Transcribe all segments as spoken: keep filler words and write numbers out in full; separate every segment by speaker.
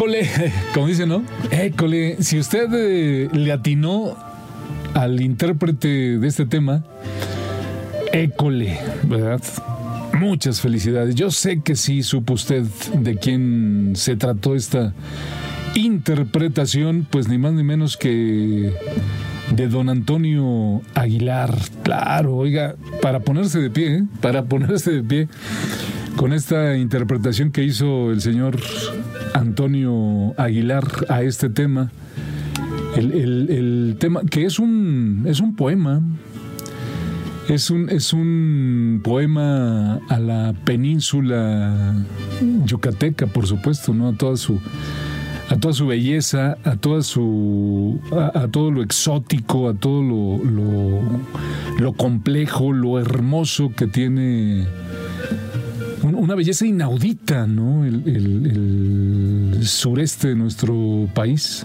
Speaker 1: école, como dicen, ¿no? École, si usted eh, le atinó al intérprete de este tema, école, ¿verdad? Muchas felicidades. Yo sé que sí supo usted de quién se trató esta interpretación, pues ni más ni menos que de don Antonio Aguilar. Claro, oiga, para ponerse de pie, ¿eh? para ponerse de pie con esta interpretación que hizo el señor Antonio Aguilar a este tema, el, el, el tema que es un es un poema. Es un, es un poema a la península yucateca, por supuesto, ¿no? A toda su, a toda su belleza, a toda su, a, a todo lo exótico, a todo lo, lo, lo complejo, lo hermoso que tiene, una belleza inaudita, ¿no? El, el, el sureste de nuestro país.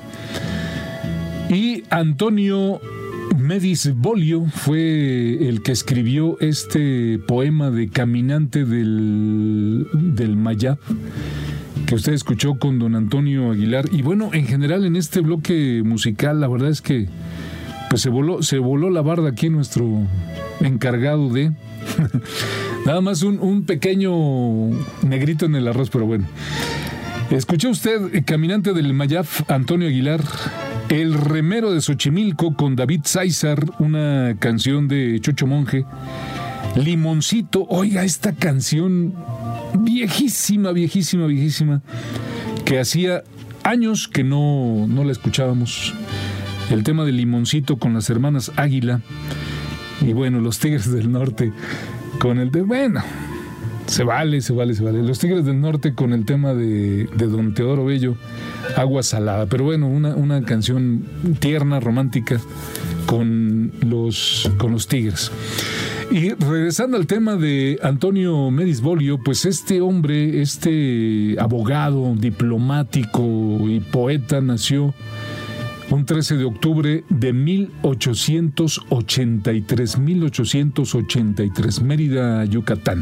Speaker 1: Y Antonio Medis Bolio fue el que escribió este poema de Caminante del, del Mayab, que usted escuchó con don Antonio Aguilar. Y bueno, en general en este bloque musical, la verdad es que pues se voló, se voló la barda aquí nuestro encargado de... Nada más un, un pequeño negrito en el arroz, pero bueno. Escuchó usted Caminante del Mayab, Antonio Aguilar. El Remero de Xochimilco con David César, una canción de Chucho Monje. Limoncito, oiga, esta canción viejísima, viejísima, viejísima, que hacía años que no, no la escuchábamos. El tema de Limoncito con las hermanas Águila. Y bueno, los Tigres del Norte con el de... Bueno, se vale, se vale, se vale. Los Tigres del Norte con el tema de, de don Teodoro Bello, Agua Salada. Pero bueno, una, una canción tierna, romántica con los, con los Tigres. Y regresando al tema de Antonio Medis Bolio, pues este hombre, este abogado, diplomático y poeta nació un trece de octubre de mil ochocientos ochenta y tres, mil ochocientos ochenta y tres, Mérida, Yucatán.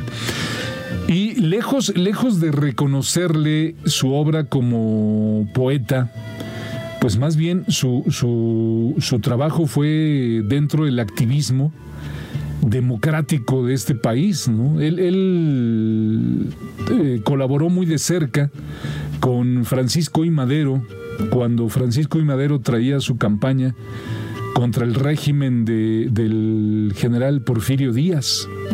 Speaker 1: Y lejos, lejos de reconocerle su obra como poeta, pues más bien su, su, su trabajo fue dentro del activismo democrático de este país, ¿no? Él, él eh, colaboró muy de cerca con Francisco I. Madero, cuando Francisco I. Madero traía su campaña contra el régimen de, del general Porfirio Díaz.